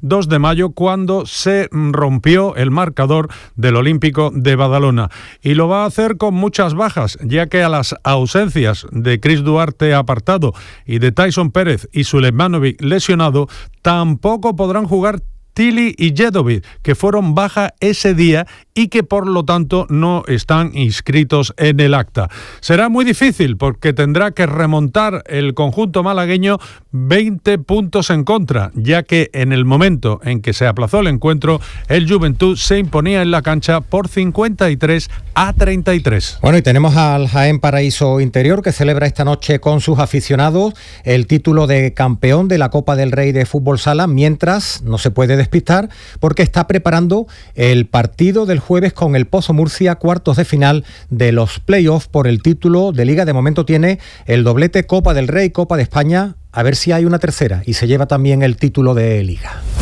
2 de mayo, cuando se rompió el marcador del Olímpico de Badalona. Y lo va a hacer con muchas bajas, ya que a las ausencias de Chris Duarte apartado y de Tyson Pérez y Sulejmanovic lesionado, tampoco podrán jugar Tili y Jedovic, que fueron baja ese día y que por lo tanto no están inscritos en el acta. Será muy difícil porque tendrá que remontar el conjunto malagueño 20 puntos en contra, ya que en el momento en que se aplazó el encuentro, el Juventud se imponía en la cancha por 53-33. Bueno, y tenemos al Jaén Paraíso Interior, que celebra esta noche con sus aficionados el título de campeón de la Copa del Rey de Fútbol Sala, mientras no se puede despistar porque está preparando el partido del jueves con el Pozo Murcia, cuartos de final de los playoffs por el título de Liga. De momento tiene el doblete Copa del Rey, Copa de España, a ver si hay una tercera y se lleva también el título de Liga.